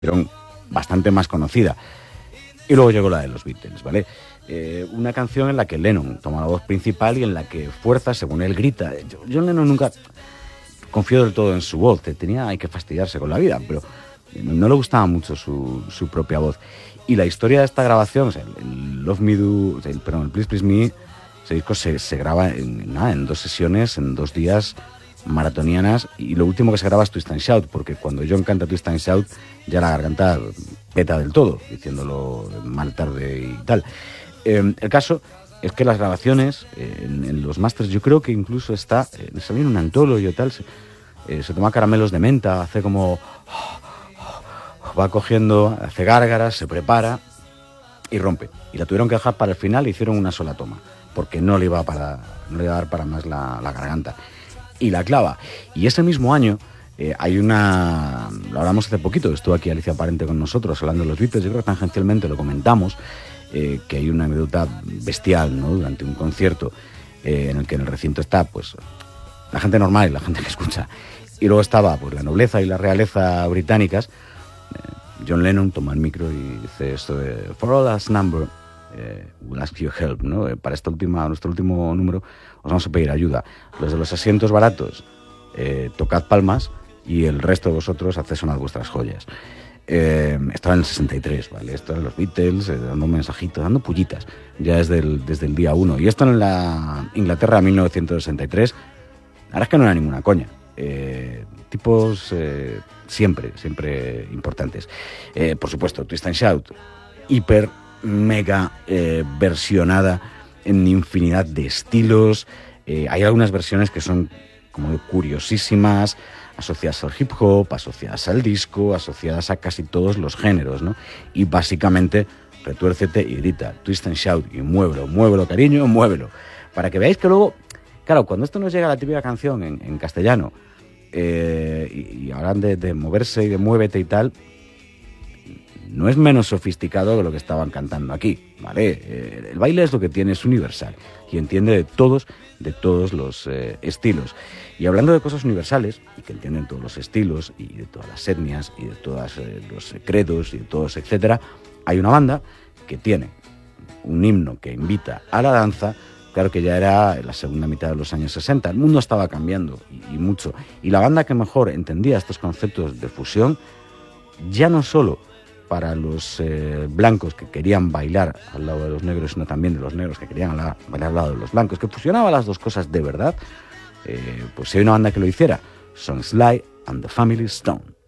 hicieron bastante más conocida. Y luego llegó la de los Beatles, ¿vale? Una canción en la que Lennon toma la voz principal y en la que fuerza, según él, grita. John Lennon nunca confió del todo en su voz, hay que fastidiarse con la vida, pero no le gustaba mucho su propia voz. Y la historia de esta grabación, o sea, el Love Me Do, el Please Please Me, ese disco se graba en 2 sesiones, en 2 días maratonianas, y lo último que se graba es Twist and Shout, porque cuando John canta Twist and Shout ya la garganta peta del todo, diciéndolo mal, tarde y tal. El caso es que las grabaciones en los masters, yo creo que incluso salió en un antólogo y tal, se toma caramelos de menta, hace como va cogiendo, hace gárgaras, se prepara y rompe, y la tuvieron que dejar para el final e hicieron una sola toma porque no le iba a dar para más la garganta, y la clava. Y ese mismo año lo hablamos hace poquito, estuvo aquí Alicia Parente con nosotros hablando de los Beatles, yo creo que tangencialmente lo comentamos, que hay una anécdota bestial, ¿no? Durante un concierto en el que en el recinto está pues la gente normal y la gente que escucha, y luego estaba pues la nobleza y la realeza británicas. John Lennon toma el micro y dice esto de "For all last number, we'll ask your help", ¿no? Para nuestro último número os vamos a pedir ayuda. Los de los asientos baratos, tocad palmas, y el resto de vosotros haced sonar vuestras joyas. Estaba en el 63, ¿vale? Esto eran los Beatles, dando mensajitos, dando pullitas, ya desde el día 1. Y esto en la Inglaterra de 1963, la verdad es que no era ninguna coña. Tipos siempre importantes. Por supuesto, Twist and Shout, hiper, mega versionada en infinidad de estilos. Hay algunas versiones que son como curiosísimas, asociadas al hip hop, asociadas al disco, asociadas a casi todos los géneros, ¿no? Y básicamente, retuércete y grita, Twist and Shout, y muévelo, cariño, muévelo. Para que veáis que luego, claro, cuando esto nos llega a la típica canción en castellano, y hablan de moverse y de muévete y tal, no es menos sofisticado que lo que estaban cantando aquí, ¿vale? El baile es lo que tiene, es universal y entiende de todos los estilos. Y hablando de cosas universales y que entienden todos los estilos y de todas las etnias y de todos los credos y de todos, etcétera, hay una banda que tiene un himno que invita a la danza. Claro que ya era en la segunda mitad de los años 60, el mundo estaba cambiando y mucho, y la banda que mejor entendía estos conceptos de fusión, ya no solo para los blancos que querían bailar al lado de los negros, sino también de los negros que querían bailar al lado de los blancos, que fusionaba las dos cosas de verdad, pues si hay una banda que lo hiciera, son Sly and the Family Stone.